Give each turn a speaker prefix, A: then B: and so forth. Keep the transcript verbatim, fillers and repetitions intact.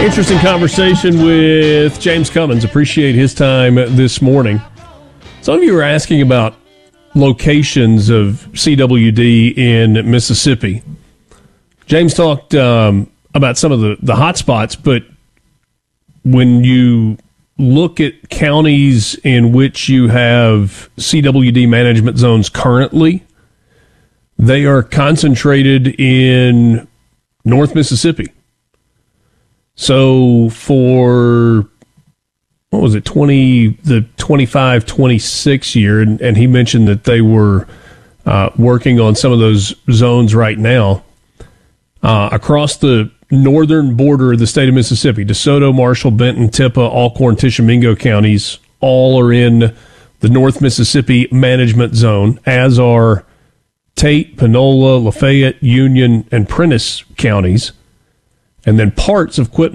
A: Interesting conversation with James Cummins. Appreciate his time this morning. Some of you were asking about locations of C W D in Mississippi. James talked um, about some of the, the hot spots, but when you look at counties in which you have C W D management zones currently, they are concentrated in North Mississippi. So for, what was it, twenty the twenty-five twenty-six year, and, and he mentioned that they were uh, working on some of those zones right now. Uh, across the northern border of the state of Mississippi, DeSoto, Marshall, Benton, Tippah, Alcorn, Tishomingo counties, all are in the North Mississippi management zone, as are Tate, Panola, Lafayette, Union, and Prentiss counties. And then parts of Quitman